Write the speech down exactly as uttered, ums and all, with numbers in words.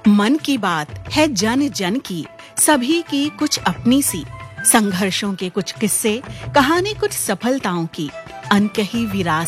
मन की बात है जन जन की, सभी की कुछ अपनी सी। संघर्षों के कुछ किस्से, कहानी कुछ सफलताओं की, अनकही विरासत